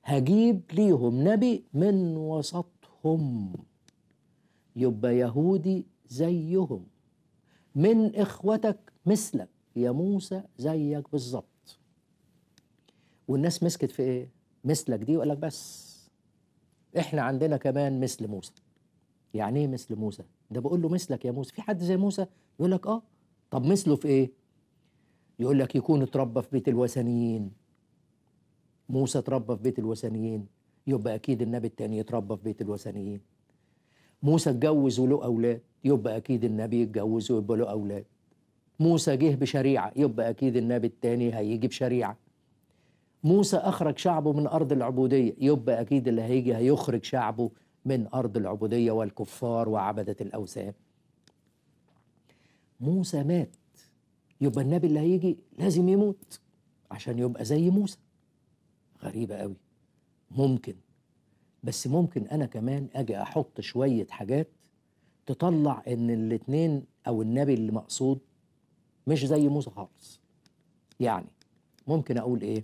هجيب ليهم نبي من وسطهم، يبقى يهودي زيهم، من إخوتك مثلك، يا موسى زيك بالظبط. والناس مسكت في إيه؟ مثلك دي، وقال لك بس إحنا عندنا كمان مثل موسى. يعني إيه مثل موسى؟ ده بقول له مثلك يا موسى، في حد زي موسى؟ يقول لك آه. طب مثله في إيه؟ يقول لك يكون اتربى في بيت الوثنيين. موسى اتربى في بيت الوثنيين، يبقى أكيد النبي التاني يتربى في بيت الوثنيين. موسى اتجوز وله أولاد، يبقى أكيد النبي يتجوز ويبقى له أولاد. موسى جه بشريعة، يبقى أكيد النبي التاني هيجي بشريعة. موسى أخرج شعبه من أرض العبودية، يبقى أكيد اللي هيجي هيخرج شعبه من أرض العبودية والكفار وعبدة الأوثان. موسى مات، يبقى النبي اللي هيجي لازم يموت عشان يبقى زي موسى. غريبة قوي. ممكن، بس ممكن أنا كمان أجي أحط شوية حاجات تطلع إن الاتنين أو النبي اللي مقصود مش زي موسى خالص. يعني ممكن أقول إيه؟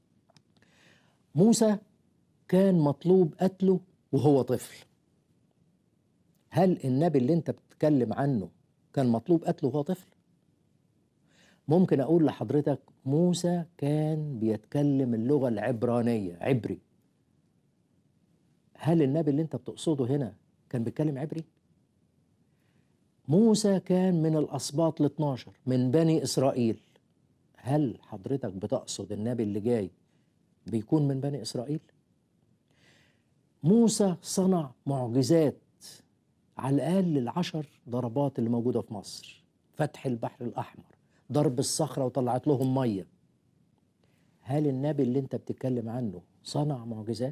موسى كان مطلوب قتله وهو طفل. هل النبي اللي انت بتتكلم عنه كان مطلوب قتله وهو طفل؟ ممكن اقول لحضرتك موسى كان بيتكلم اللغة العبرانية، عبري. هل النبي اللي انت بتقصده هنا كان بيتكلم عبري؟ موسى كان من الأسباط ال12 من بني إسرائيل. هل حضرتك بتقصد النبي اللي جاي بيكون من بني إسرائيل؟ موسى صنع معجزات، على الأقل ال10 ضربات اللي موجودة في مصر: فتح البحر الأحمر، ضرب الصخرة وطلعت لهم مية. هل النبي اللي انت بتتكلم عنه صنع معجزات؟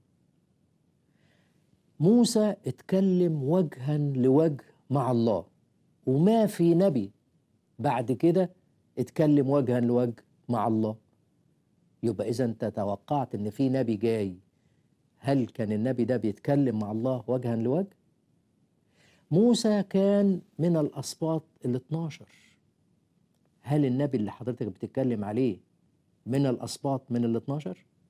موسى اتكلم وجها لوجه مع الله، وما في نبي بعد كده اتكلم وجها لوجه مع الله. يبقى إذا انت توقعت ان في نبي جاي، هل كان النبي ده بيتكلم مع الله وجها لوجه؟ موسى كان من الأسباط ال12. هل النبي اللي حضرتك بتتكلم عليه من الأسباط من ال12؟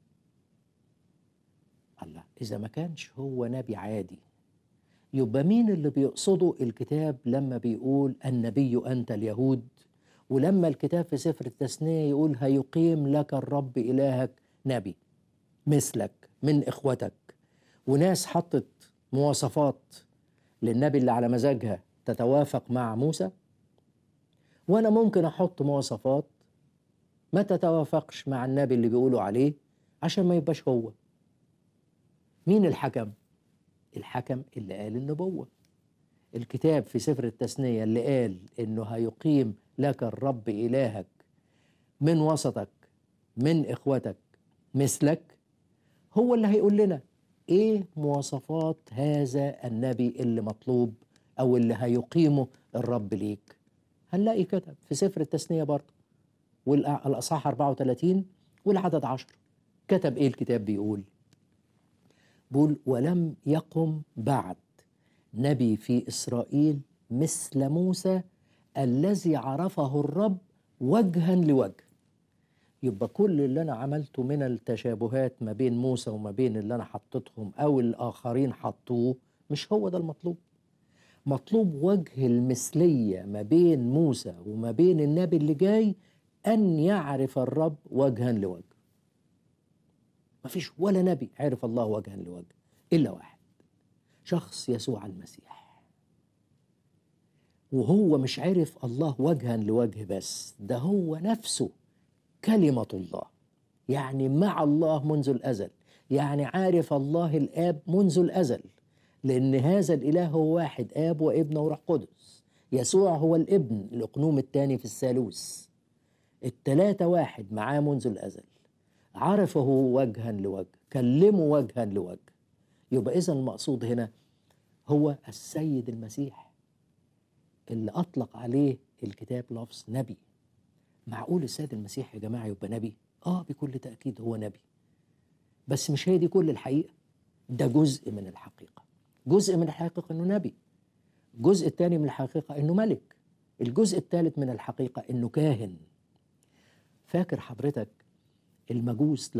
الله، إذا ما كانش هو نبي عادي، يبقى مين اللي بيقصده الكتاب لما بيقول النبي أنت اليهود؟ ولما الكتاب في سفر التثنية يقول هيقيم لك الرب إلهك نبي مثلك من إخوتك، وناس حطت مواصفات للنبي اللي على مزاجها تتوافق مع موسى، وأنا ممكن أحط مواصفات ما تتوافقش مع النبي اللي بيقولوا عليه عشان ما يبقاش هو. مين الحكم؟ الحكم اللي قال النبوة. الكتاب في سفر التثنية اللي قال إنه هيقيم لك الرب إلهك من وسطك من إخوتك مثلك، هو اللي هيقول لنا إيه مواصفات هذا النبي اللي مطلوب أو اللي هيقيمه الرب ليك. هنلاقي كتب في سفر التثنية برضه، والأصحاح 34 والعدد 10. كتب إيه الكتاب؟ بيقول ولم يقم بعد نبي في إسرائيل مثل موسى الذي عرفه الرب وجها لوجه. يبقى كل اللي أنا عملته من التشابهات ما بين موسى وما بين اللي أنا حطيتهم أو الآخرين حطوه مش هو ده المطلوب. مطلوب وجه المثلية ما بين موسى وما بين النبي اللي جاي، أن يعرف الرب وجها لوجه. مفيش ولا نبي عرف الله وجها لوجه إلا واحد، شخص يسوع المسيح. وهو مش عارف الله وجها لوجه بس، ده هو نفسه كلمة الله، يعني مع الله منذ الأزل، يعني عارف الله الآب منذ الأزل، لأن هذا الإله هو واحد، آب وابن وروح قدس. يسوع هو الابن، الأقنوم الثاني في الثالوث، التلاتة واحد معاه منذ الأزل. عرفه وجها لوجه، كلمه وجها لوجه. يبقى إذن المقصود هنا هو السيد المسيح اللي أطلق عليه الكتاب لفظ نبي. معقول السيد المسيح يا جماعة يبقى نبي؟ بكل تأكيد هو نبي، بس مش هي دي كل الحقيقة، ده جزء من الحقيقة. جزء من الحقيقة إنه نبي، الجزء الثاني من الحقيقة إنه ملك، الجزء الثالث من الحقيقة إنه كاهن. فاكر حضرتك المجوس